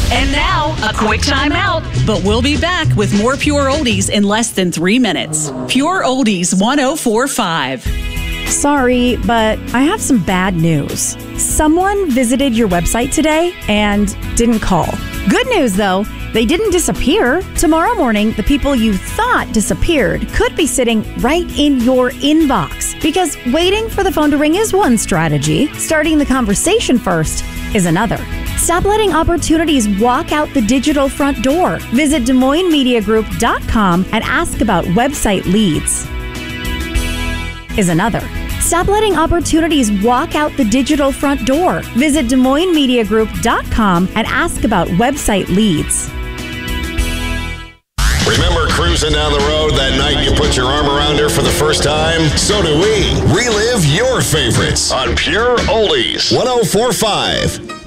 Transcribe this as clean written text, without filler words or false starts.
And now, a quick time out. But we'll be back with more Pure Oldies in less than 3 minutes. Pure Oldies 104.5. Sorry, but I have some bad news. Someone visited your website today and didn't call. Good news, though, they didn't disappear. Tomorrow morning, the people you thought disappeared could be sitting right in your inbox. Because waiting for the phone to ring is one strategy. Starting the conversation first is another. Stop letting opportunities walk out the digital front door. Visit DesMoinesMediaGroup.com and ask about website leads. Is another. Stop letting opportunities walk out the digital front door. Visit DesMoinesMediaGroup.com and ask about website leads. Remember cruising down the road that night you put your arm around her for the first time? So do we. Relive your favorites on Pure Oldies 104.5.